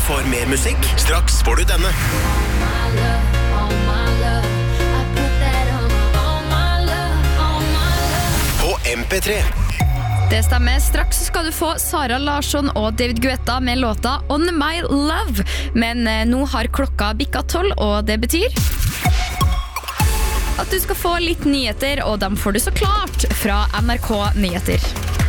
for mer musikk? Straks får du denne. På MP3. Det stemmer. Straks skal du få Sara Larsson og David Guetta med låta On My Love. Men nå har klokka bikket 12, og det betyr at du skal få litt nyheter, og dem får du så klart fra NRK Nyheter.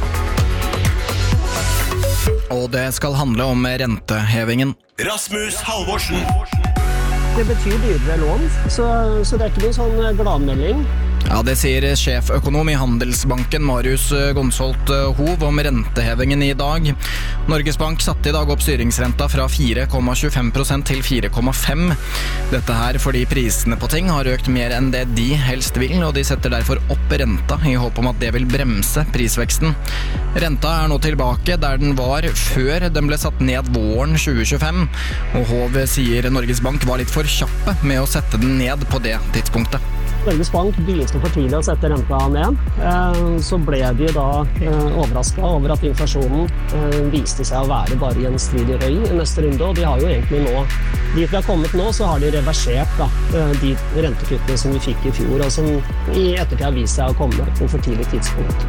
Og det skal handle om rentehevingen. Rasmus Halvorsen. Det betyr dyrere lån, så det er ikke noen sånn gladmelding. Ja, det sier sjeføkonom i Handelsbanken Marius Gonsholt Hov om rentehevingen i dag. Norges Bank satte i dag opp styringsrenta fra 4,25% til 4,5%. Dette her fordi prisene på ting har økt mer enn det de helst vil, og de setter derfor opp renta i håp om at det vil bremse prisveksten. Renta er nå tilbake der den var før den ble satt ned våren 2025, og Hov sier Norges Bank var litt for kjappe med å sette den ned på det tidspunktet. Norges Bank begynte for tidlig å sette renta ned, så ble de da overrasket over at inflasjonen viste seg å være bare gjenstridig høy i neste runde, og de har jo egentlig nå, dit vi har kommet nå, så har de reversert da, de rentekuttene som vi fikk i fjor, og som i ettertid har vist seg å komme på for tidlig tidspunkt.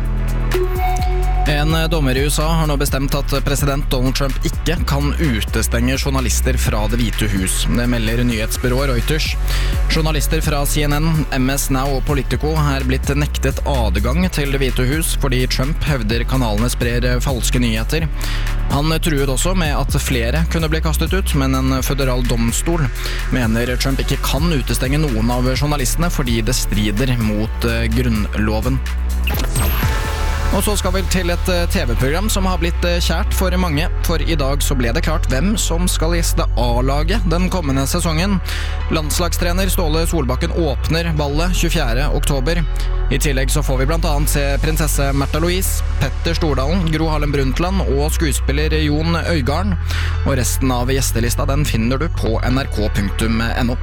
En dommer i USA har nå bestemt at president Donald Trump ikke kan utestenge journalister fra Det hvite hus. Det melder nyhetsbyrået Reuters. Journalister fra CNN, MS Now og Politico er blitt nektet adgang til Det hvite hus fordi Trump hevder kanalene sprer falske nyheter. Han truet også med at flere kunne bli kastet ut, men en føderal domstol mener Trump ikke kan utestenge noen av journalistene fordi det strider mot grunnloven. Og så skal vi til et TV-program som har blitt kjært for mange, for i dag så ble det klart hvem som skal gjeste A-laget den kommende sesongen. Landslagstrener Ståle Solbakken åpner ballet 24. oktober. I tillegg så får vi blant annet se prinsesse Märtha Louise, Petter Stordalen, Gro Harlem Brundtland og skuespiller Jon Øigarden. Og resten av gjestelista den finner du på nrk.no.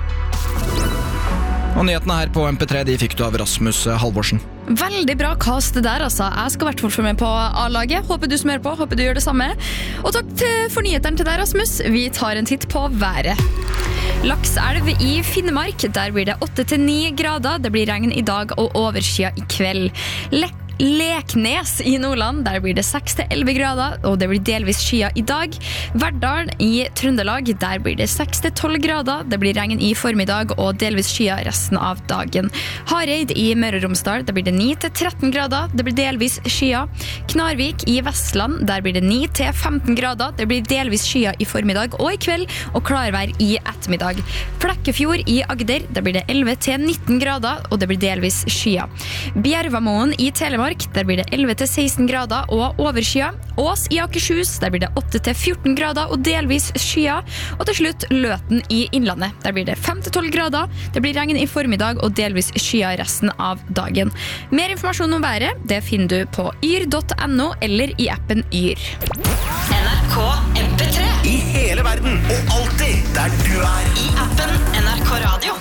Og nyhetene her på MP3 de fikk du av Rasmus Halvorsen. Veldig bra kast der, altså. Jeg skal i hvert fall få med på A-laget. Håper du som hører på, håper du gjør det samme. Og takk for nyhetene til deg, Rasmus. Vi tar en titt på været. Lakselv i Finnmark, der blir det 8-9 grader. Det blir regn i dag og overskyet i kveld. Leknes i Nordland, der blir det 6-11 grader, og det blir delvis skyet i dag. Verdal i Trøndelag, der blir det 6-12 grader. Det blir regn i formiddag og delvis skyet resten av dagen. Hareid i Møre og Romsdal, der blir det 9-13 grader. Det blir delvis skyet. Knarvik i Vestland, der blir det 9-15 grader. Det blir delvis skyet i formiddag og i kveld, og klarvær i ettermiddag. Flekkefjord i Agder, der blir det 11-19 grader, og det blir delvis skyet. Bjervamoen i Telemark, der blir det 11-16 grader og overskyet. Ås i Akershus, der blir det 8-14 grader og delvis skyet. Og til slutt Løten i Innlandet, der blir det 5-12 grader. Det blir regn i formiddag og delvis skyet resten av dagen. Mer informasjon om været, det finner du på yr.no eller i appen Yr. NRK MP3 I hele verden, og alltid der du er. I appen NRK Radio.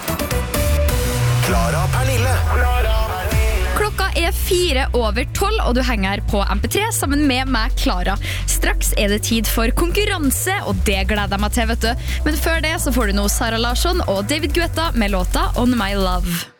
Klara Pernille. Klokka er 4:12, og du henger her på MP3 sammen med meg, Klara. Straks er det tid for konkurranse, og det gleder jeg meg til, vet du. Men før det så får du nå Sara Larsson og David Guetta med låta On My Love.